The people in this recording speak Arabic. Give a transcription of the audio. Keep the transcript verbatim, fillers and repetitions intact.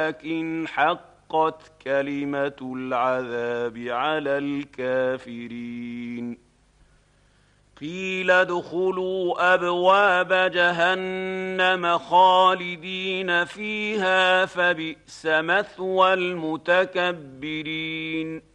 ولكن حقت كلمة العذاب على الكافرين. قيل ادخلوا أبواب جهنم خالدين فيها فبئس مثوى المتكبرين.